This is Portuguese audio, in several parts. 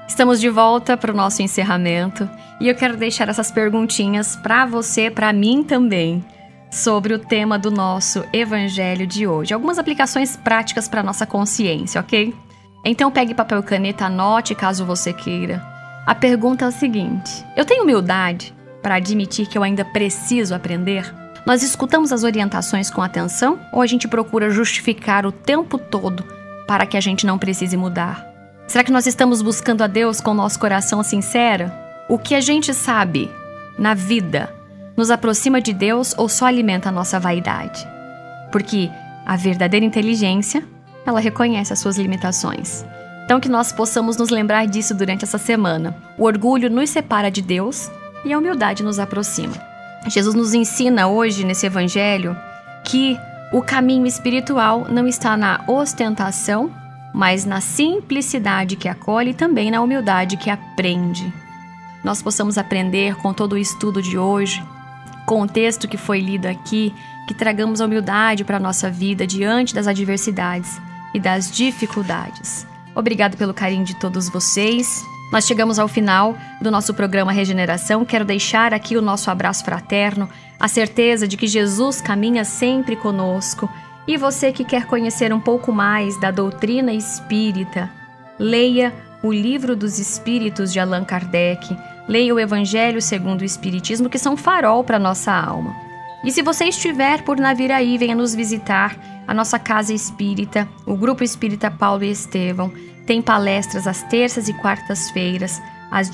Estamos de volta para o nosso encerramento e eu quero deixar essas perguntinhas para você, para mim também, sobre o tema do nosso evangelho de hoje. Algumas aplicações práticas para nossa consciência, ok? Então pegue papel e caneta, anote caso você queira. A pergunta é a seguinte: eu tenho humildade para admitir que eu ainda preciso aprender? Nós escutamos as orientações com atenção ou a gente procura justificar o tempo todo para que a gente não precise mudar? Será que nós estamos buscando a Deus com o nosso coração sincero? O que a gente sabe na vida nos aproxima de Deus ou só alimenta a nossa vaidade? Porque a verdadeira inteligência, ela reconhece as suas limitações. Então que nós possamos nos lembrar disso durante essa semana. O orgulho nos separa de Deus e a humildade nos aproxima. Jesus nos ensina hoje nesse evangelho que o caminho espiritual não está na ostentação, mas na simplicidade que acolhe e também na humildade que aprende. Nós possamos aprender com todo o estudo de hoje, com o texto que foi lido aqui, que tragamos a humildade para a nossa vida diante das adversidades e das dificuldades. Obrigado pelo carinho de todos vocês. Nós chegamos ao final do nosso programa Regeneração. Quero deixar aqui o nosso abraço fraterno, a certeza de que Jesus caminha sempre conosco. E você que quer conhecer um pouco mais da doutrina espírita, leia o Livro dos Espíritos de Allan Kardec, leia o Evangelho segundo o Espiritismo, que são farol para a nossa alma. E se você estiver por Naviraí, venha nos visitar. A nossa casa espírita, o Grupo Espírita Paulo e Estevão, tem palestras às terças e quartas-feiras, às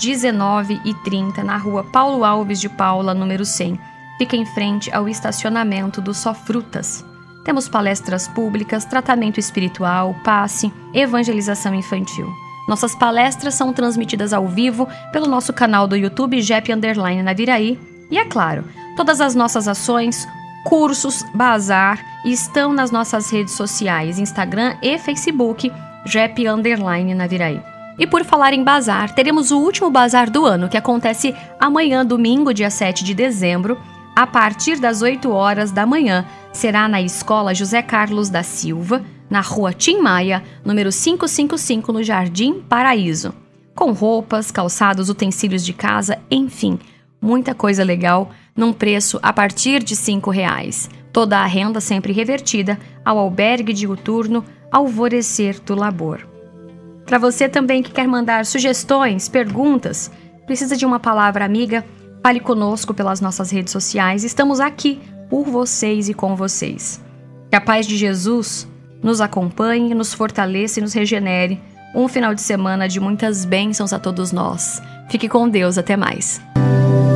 19h30, na rua Paulo Alves de Paula, número 100. Fica em frente ao estacionamento do Só Frutas. Temos palestras públicas, tratamento espiritual, passe, evangelização infantil. Nossas palestras são transmitidas ao vivo pelo nosso canal do YouTube JEP_Naviraí. E é claro, todas as nossas ações, cursos, bazar estão nas nossas redes sociais, Instagram e Facebook, JEP_Naviraí. E por falar em bazar, teremos o último bazar do ano, que acontece amanhã, domingo, dia 7 de dezembro, a partir das 8 horas da manhã. Será na Escola José Carlos da Silva, na rua Tim Maia, número 555, no Jardim Paraíso. Com roupas, calçados, utensílios de casa, enfim, muita coisa legal, num preço a partir de R$5. Toda a renda sempre revertida ao albergue diuturno Alvorecer do Labor. Para você também que quer mandar sugestões, perguntas, precisa de uma palavra amiga, fale conosco pelas nossas redes sociais. Estamos aqui por vocês e com vocês. Que a paz de Jesus nos acompanhe, nos fortaleça e nos regenere. Um final de semana de muitas bênçãos a todos nós. Fique com Deus, até mais.